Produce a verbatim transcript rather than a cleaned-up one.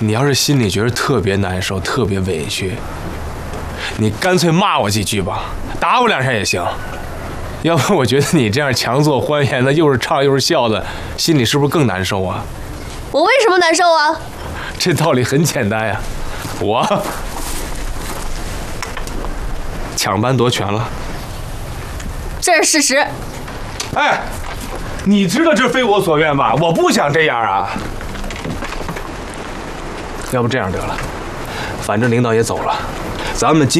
你要是心里觉得特别难受、特别委屈，你干脆骂我几句吧，打我两下也行。要不我觉得你这样强作欢颜的，又是唱又是笑的，心里是不是更难受啊？ 我为什么难受啊？ 这道理很简单呀，我抢班夺权了， 这是事实。 哎，你知道这非我所愿吧？我不想这样啊。要不这样得了，反正领导也走了，咱们今。